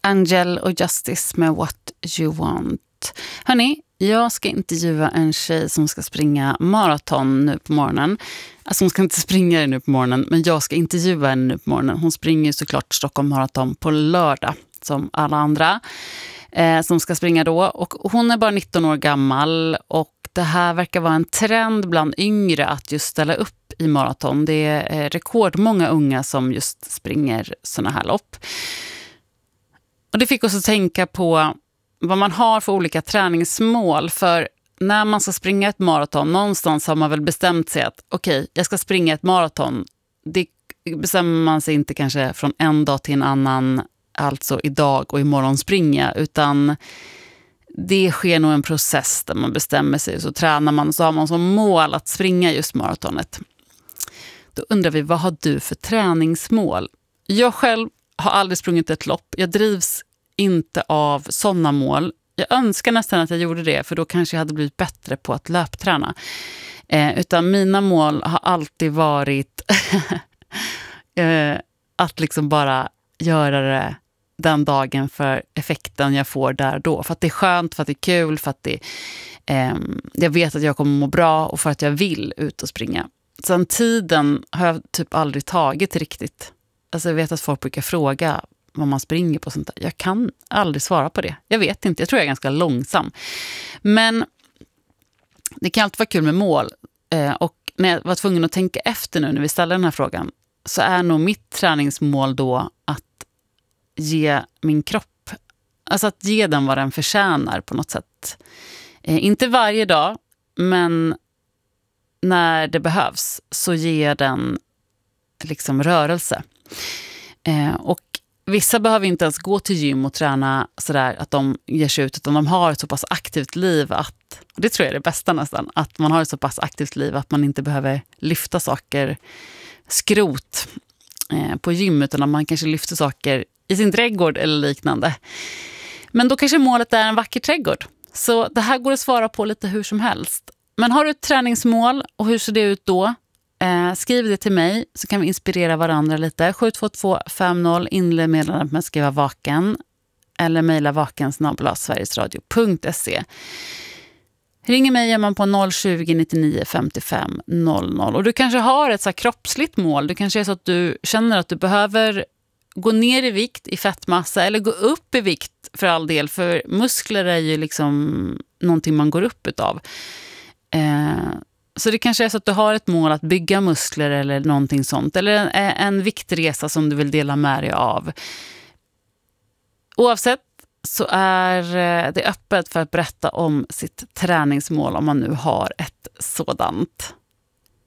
Angel och Justice med What You Want. Hörrni, jag ska intervjua en tjej som ska springa maraton nu på morgonen. Alltså hon ska inte springa det nu på morgonen, men jag ska intervjua henne nu på morgonen. Hon springer ju såklart Stockholm maraton på lördag, som alla andra som ska springa då. Och hon är bara 19 år gammal och det här verkar vara en trend bland yngre att just ställa upp i maraton. Det är rekordmånga unga som just springer såna här lopp. Och det fick oss att tänka på vad man har för olika träningsmål. För när man ska springa ett maraton, någonstans har man väl bestämt sig att okej, jag ska springa ett maraton. Det bestämmer man sig inte kanske från en dag till en annan, alltså idag och imorgon springa, utan det sker nog en process där man bestämmer sig. Så tränar man och så har man som mål att springa just maratonet. Då undrar vi, vad har du för träningsmål? Jag själv har aldrig sprungit ett lopp. Jag drivs inte av sådana mål. Jag önskar nästan att jag gjorde det, för då kanske jag hade blivit bättre på att löpträna. Utan mina mål har alltid varit att liksom bara göra det den dagen för effekten jag får där då. För att det är skönt, för att det är kul, för att jag vet att jag kommer må bra och för att jag vill ut och springa. Sen tiden har jag typ aldrig tagit riktigt. Alltså jag vet att folk brukar fråga vad man springer på sånt där. Jag kan aldrig svara på det. Jag vet inte, jag tror jag är ganska långsam. Men det kan alltid vara kul med mål. Och när jag var tvungen att tänka efter nu när vi ställer den här frågan, så är nog mitt träningsmål då att ge min kropp, alltså att ge den vad den förtjänar på något sätt. Inte varje dag, men när det behövs så ger den liksom rörelse. Och vissa behöver inte ens gå till gym och träna sådär att de ger sig ut, utan de har ett så pass aktivt liv att, och det tror jag är det bästa nästan, att man har ett så pass aktivt liv att man inte behöver lyfta saker skrot på gym, utan att man kanske lyfter saker i sin trädgård eller liknande. Men då kanske målet är en vacker trädgård. Så det här går att svara på lite hur som helst. Men har du ett träningsmål och hur ser det ut då? Skriv det till mig så kan vi inspirera varandra lite. 72250 inled meddelandet med att skriva vaken eller mejla vaken@sverigesradio.se. Ringer mig gör man på 020 99 55 00. Och du kanske har ett så här kroppsligt mål. Det kanske är så att du känner att du behöver gå ner i vikt, i fettmassa, eller gå upp i vikt för all del. För muskler är ju liksom någonting man går upp utav. Så det kanske är så att du har ett mål att bygga muskler eller någonting sånt. Eller en viktresa som du vill dela med dig av. Oavsett så är det öppet för att berätta om sitt träningsmål om man nu har ett sådant.